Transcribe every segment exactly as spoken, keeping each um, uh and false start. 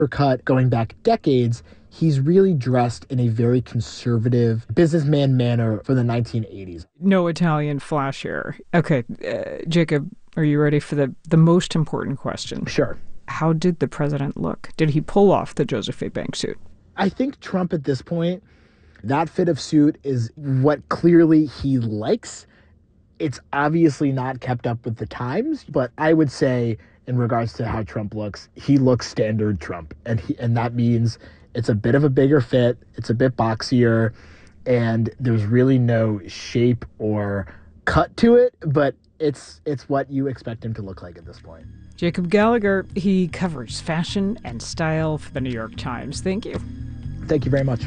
cut going back decades, he's really dressed in a very conservative businessman manner from the nineteen eighties. No Italian flash here. Okay, uh, Jacob, are you ready for the, the most important question? Sure. How did the president look? Did he pull off the Joseph A. Banks suit? I think Trump at this point, that fit of suit is what clearly he likes. It's obviously not kept up with the times, but I would say in regards to how Trump looks, he looks standard Trump. And he, and that means it's a bit of a bigger fit, it's a bit boxier, and there's really no shape or cut to it, but it's it's what you expect him to look like at this point. Jacob Gallagher, he covers fashion and style for the New York Times. Thank you. Thank you very much.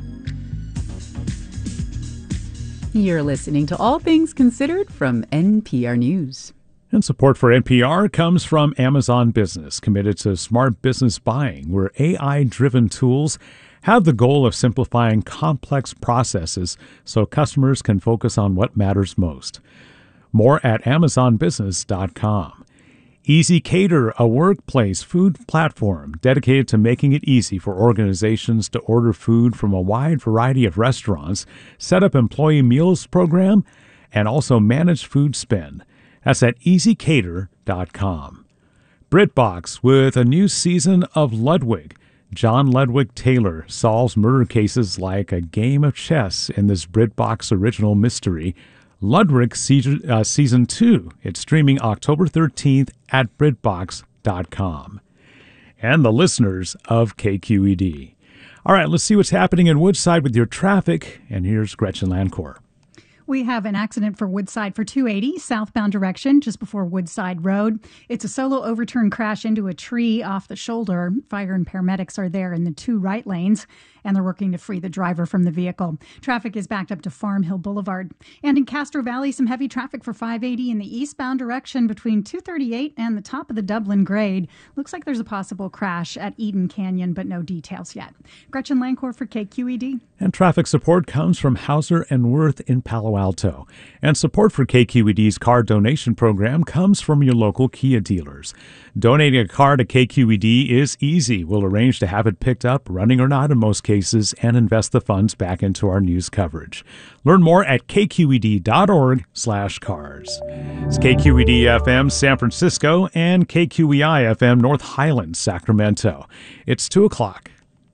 You're listening to All Things Considered from N P R News. And support for N P R comes from Amazon Business, committed to smart business buying, where A I-driven tools have the goal of simplifying complex processes so customers can focus on what matters most. More at amazon business dot com. ezCater, a workplace food platform dedicated to making it easy for organizations to order food from a wide variety of restaurants, set up employee meals program, and also manage food spend. That's at easy cater dot com. BritBox with a new season of Ludwig. John Ludwig Taylor solves murder cases like a game of chess in this BritBox original mystery. Ludwig season, uh, season two. It's streaming October thirteenth at brit box dot com. And the listeners of K Q E D. All right, let's see what's happening in Woodside with your traffic. And here's Gretchen Lancourt. We have an accident for Woodside for two eighty, southbound direction, just before Woodside Road. It's a solo overturn crash into a tree off the shoulder. Fire and paramedics are there in the two right lanes, and they're working to free the driver from the vehicle. Traffic is backed up to Farm Hill Boulevard. And in Castro Valley, some heavy traffic for five eighty in the eastbound direction between two thirty-eight and the top of the Dublin grade. Looks like there's a possible crash at Eden Canyon, but no details yet. Gretchen Lancourt for K Q E D. And traffic support comes from Hauser and Wirth in Palo Alto. And support for K Q E D's car donation program comes from your local Kia dealers. Donating a car to K Q E D is easy. We'll arrange to have it picked up, running or not in most cases, and invest the funds back into our news coverage. Learn more at k q e d dot org slash cars. It's K Q E D F M San Francisco and K Q E I F M North Highlands, Sacramento. It's two o'clock.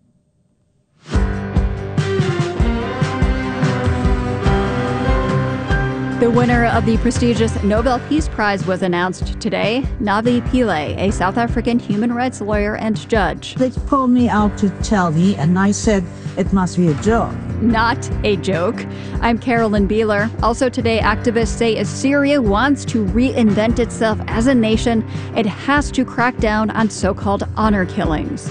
The winner of the prestigious Nobel Peace Prize was announced today. Navi Pillay, a South African human rights lawyer and judge. They pulled me out to tell me, and I said it must be a joke. Not a joke. I'm Carolyn Beeler. Also today, activists say if Syria wants to reinvent itself as a nation, it has to crack down on so-called honor killings.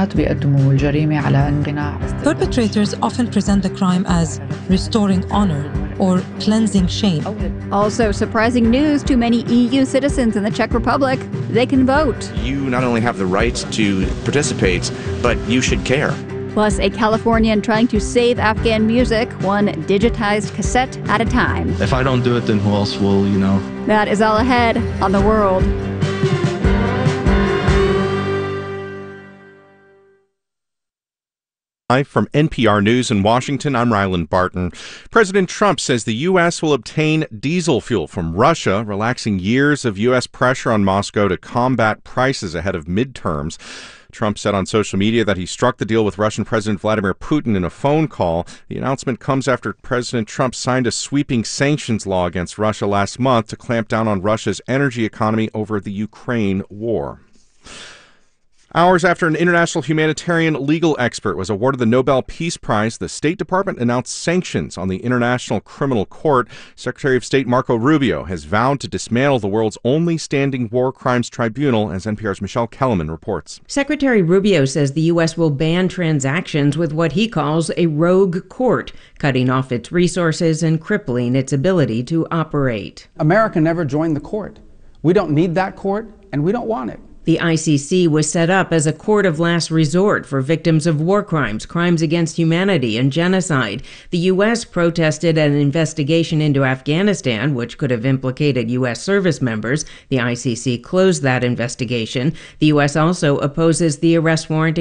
Perpetrators often present the crime as restoring honor or cleansing shame. Also, surprising news to many E U citizens in the Czech Republic. They can vote. You not only have the right to participate, but you should care. Plus, a Californian trying to save Afghan music, one digitized cassette at a time. If I don't do it, then who else will, you know? That is all ahead on The World. Live from N P R News in Washington, I'm Ryland Barton. President Trump says the U S will obtain diesel fuel from Russia, relaxing years of U S pressure on Moscow to combat prices ahead of midterms. Trump said on social media that he struck the deal with Russian President Vladimir Putin in a phone call. The announcement comes after President Trump signed a sweeping sanctions law against Russia last month to clamp down on Russia's energy economy over the Ukraine war. Hours after an international humanitarian legal expert was awarded the Nobel Peace Prize, the State Department announced sanctions on the International Criminal Court. Secretary of State Marco Rubio has vowed to dismantle the world's only standing war crimes tribunal, as N P R's Michelle Kellerman reports. Secretary Rubio says the U S will ban transactions with what he calls a rogue court, cutting off its resources and crippling its ability to operate. America never joined the court. We don't need that court, and we don't want it. The I C C was set up as a court of last resort for victims of war crimes, crimes against humanity, and genocide. The U S protested an investigation into Afghanistan, which could have implicated U S service members. The I C C closed that investigation. The U S also opposes the arrest warrant